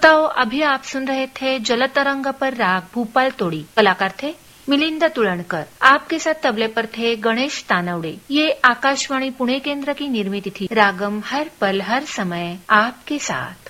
श्रोताओं, अभी आप सुन रहे थे जलतरंग पर राग भूपाल तोड़ी। कलाकार थे मिलिंद तुळणकर। आपके साथ तबले पर थे गणेश तानवड़े। ये आकाशवाणी पुणे केंद्र की निर्मित थी। रागम हर पल हर समय आपके साथ।